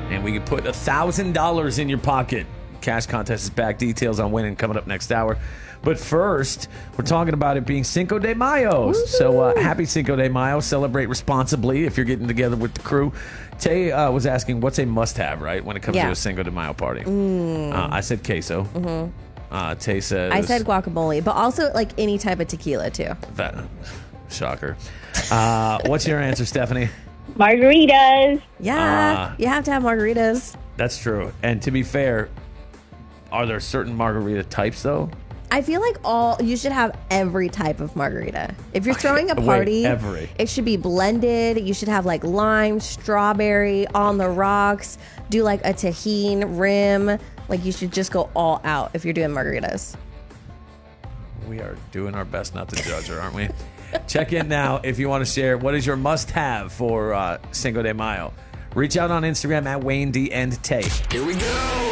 and we can put $1,000 in your pocket. Cash contest is back. Details on winning coming up next hour. But first, we're talking about it being Cinco de Mayo. Woo-hoo! So happy Cinco de Mayo. Celebrate responsibly if you're getting together with the crew. Tay was asking what's a must-have, right, when it comes to a Cinco de Mayo party. I said queso. Tay says... I said guacamole, but also like any type of tequila, too. Shocker. What's your answer, Stephanie? Margaritas. Yeah, you have to have margaritas. That's true. And to be fair, are there certain margarita types, though? I feel like you should have every type of margarita. If you're throwing a party, it should be blended. You should have like lime, strawberry, on the rocks, do like a tahini rim. Like you should just go all out if you're doing margaritas. We are doing our best not to judge her, aren't we? Check in now if you want to share what is your must-have for Cinco de Mayo. Reach out on Instagram at Wayne D and Tay. Here we go.